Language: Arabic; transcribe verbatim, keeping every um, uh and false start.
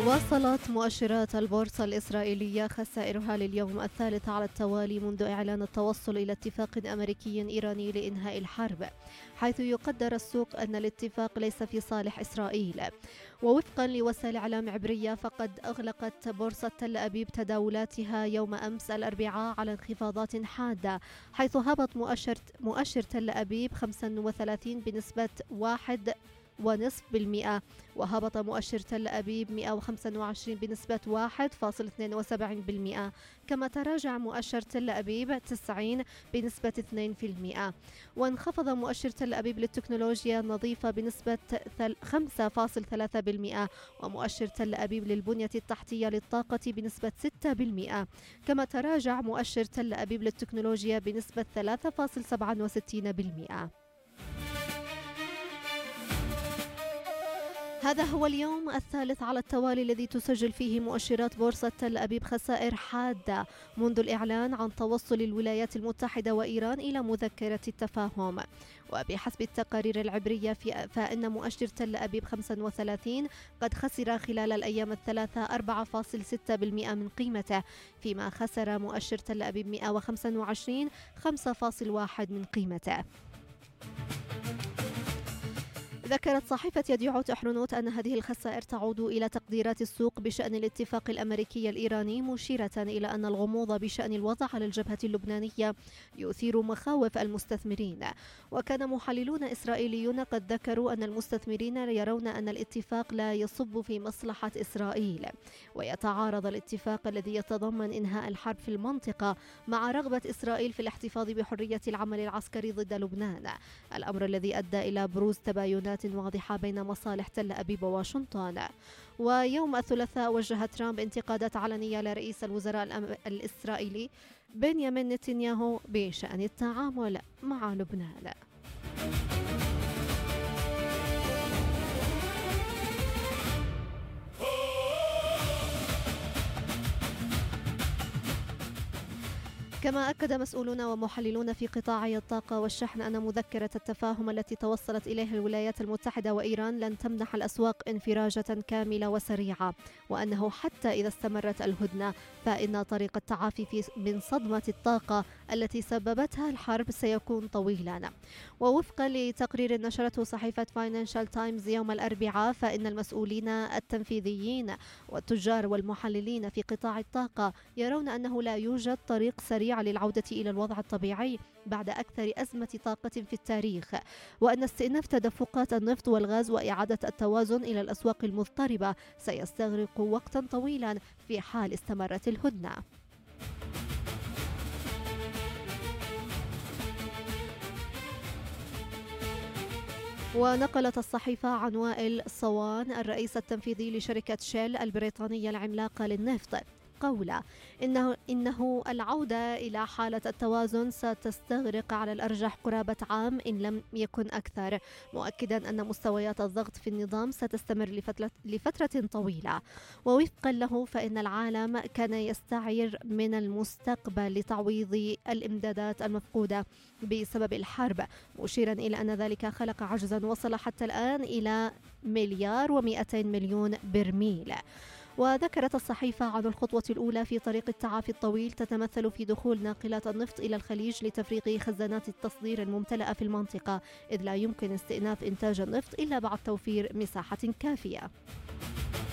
واصلت مؤشرات البورصة الإسرائيلية خسائرها لليوم الثالث على التوالي منذ إعلان التوصل إلى اتفاق أمريكي إيراني لإنهاء الحرب، حيث يقدر السوق أن الاتفاق ليس في صالح إسرائيل. ووفقا لوسائل إعلام عبرية، فقد أغلقت بورصة تل أبيب تداولاتها يوم أمس الأربعاء على انخفاضات حادة، حيث هبط مؤشر مؤشر تل أبيب خمسة وثلاثين بنسبة واحد ونصف بالمئة، وهبط مؤشر تل أبيب مئة وخمسة وعشرين بنسبة واحد فاصل اثنين وسبعين بالمئة، كما تراجع مؤشر تل أبيب تسعين بنسبة اثنين بالمئة، وانخفض مؤشر تل أبيب للتكنولوجيا النظيفة بنسبة خمسة فاصل ثلاثة بالمئة، ومؤشر تل أبيب للبنية التحتية للطاقة بنسبة ستة بالمئة، كما تراجع مؤشر تل أبيب للتكنولوجيا بنسبة ثلاثة فاصل سبعة وستين بالمئة. هذا هو اليوم الثالث على التوالي الذي تسجل فيه مؤشرات بورصة تل أبيب خسائر حادة منذ الإعلان عن توصل الولايات المتحدة وإيران إلى مذكرة التفاهم. وبحسب التقارير العبرية فإن مؤشر تل أبيب خمسة وثلاثين قد خسر خلال الأيام الثلاثة أربعة فاصل ستة بالمئة من قيمته، فيما خسر مؤشر تل أبيب مئة وخمسة وعشرين خمسة فاصل واحد من قيمته. ذكرت صحيفة يديعوت أحرنوت أن هذه الخسائر تعود إلى تقديرات السوق بشأن الاتفاق الأمريكي الإيراني، مشيرة إلى أن الغموض بشأن الوضع على الجبهة اللبنانية يثير مخاوف المستثمرين. وكان محللون إسرائيليون قد ذكروا أن المستثمرين يرون أن الاتفاق لا يصب في مصلحة إسرائيل، ويتعارض الاتفاق الذي يتضمن إنهاء الحرب في المنطقة مع رغبة إسرائيل في الاحتفاظ بحرية العمل العسكري ضد لبنان، الأمر الذي أدى إلى بروز تباينات واضحة بين مصالح تل أبيب وواشنطن. ويوم الثلاثاء وجه ترامب انتقادات علنية لرئيس الوزراء الإسرائيلي بنيامين نتنياهو بشأن التعامل مع لبنان. كما أكد مسؤولون ومحللون في قطاعي الطاقة والشحن أن مذكرة التفاهم التي توصلت إليها الولايات المتحدة وإيران لن تمنح الأسواق انفراجة كاملة وسريعة، وأنه حتى إذا استمرت الهدنة فإن طريق التعافي من صدمة الطاقة التي سببتها الحرب سيكون طويلا. ووفقا لتقرير نشرته صحيفة فاينانشال تايمز يوم الأربعاء، فإن المسؤولين التنفيذيين والتجار والمحللين في قطاع الطاقة يرون أنه لا يوجد طريق سريع للعودة إلى الوضع الطبيعي بعد أكثر أزمة طاقة في التاريخ، وأن استئناف تدفقات النفط والغاز وإعادة التوازن إلى الأسواق المضطربة سيستغرق وقتا طويلا في حال استمرت الهدنة. ونقلت الصحيفة عن وائل صوان الرئيس التنفيذي لشركة شيل البريطانية العملاقة للنفط قوله إنه, إنه العودة إلى حالة التوازن ستستغرق على الأرجح قرابة عام إن لم يكن أكثر، مؤكدا أن مستويات الضغط في النظام ستستمر لفترة, لفترة طويلة. ووفقا له فإن العالم كان يستعير من المستقبل لتعويض الإمدادات المفقودة بسبب الحرب، مشيرا إلى أن ذلك خلق عجزا وصل حتى الآن إلى مليار ومئتين مليون برميل. وذكرت الصحيفة عن الخطوة الأولى في طريق التعافي الطويل تتمثل في دخول ناقلات النفط إلى الخليج لتفريغ خزانات التصدير الممتلئة في المنطقة، إذ لا يمكن استئناف إنتاج النفط إلا بعد توفير مساحة كافية.